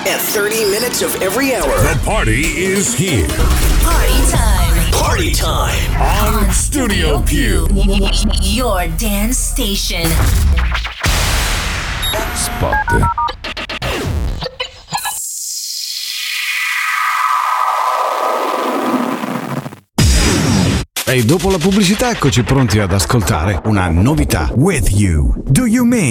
At 30 minutes of every hour. The party is here. Party time. Party time. On Studio Q. Your dance station. Spot. E dopo la pubblicità eccoci pronti ad ascoltare una novità. With you. Do you mean?